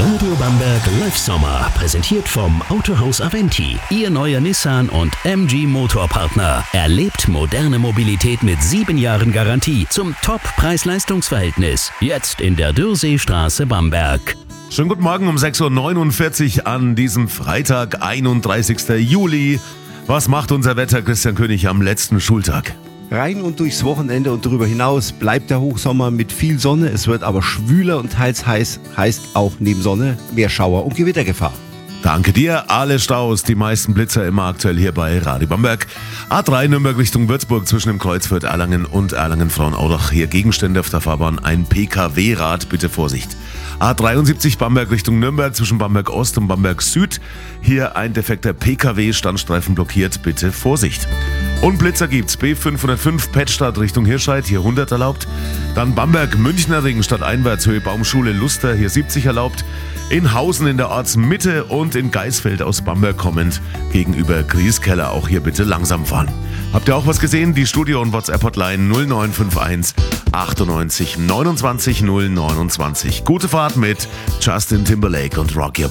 Radio Bamberg Live Sommer, präsentiert vom Autohaus Aventi. Ihr neuer Nissan und MG Motorpartner. Erlebt moderne Mobilität mit 7 Jahren Garantie zum Top-Preis-Leistungs-Verhältnis. Jetzt in der Dürrseestraße Bamberg. Schönen guten Morgen um 6.49 Uhr an diesem Freitag, 31. Juli. Was macht unser Wetter, Christian König, am letzten Schultag? Rein und durchs Wochenende und darüber hinaus bleibt der Hochsommer mit viel Sonne. Es wird aber schwüler und teils heiß, heißt auch neben Sonne mehr Schauer- und Gewittergefahr. Danke dir. Alle Staus, die meisten Blitzer immer aktuell hier bei Radio Bamberg. A3 Nürnberg Richtung Würzburg zwischen dem Kreuzfeld Erlangen und Erlangen-Frauenaurach. Hier Gegenstände auf der Fahrbahn, ein PKW-Rad, bitte Vorsicht. A73 Bamberg Richtung Nürnberg zwischen Bamberg Ost und Bamberg Süd. Hier ein defekter PKW, Standstreifen blockiert, bitte Vorsicht. Und Blitzer gibt's. B505 Pettstadt Richtung Hirscheid, hier 100 erlaubt. Dann Bamberg Münchner Ring stadteinwärts, Höhe Baumschule Luster, hier 70 erlaubt. In Hausen in der Ortsmitte und in Geisfeld aus Bamberg kommend gegenüber Grieskeller, auch hier bitte langsam fahren. Habt ihr auch was gesehen? Die Studio- und WhatsApp-Hotline 0951 98 29 029. Gute Fahrt mit Justin Timberlake und Rock Your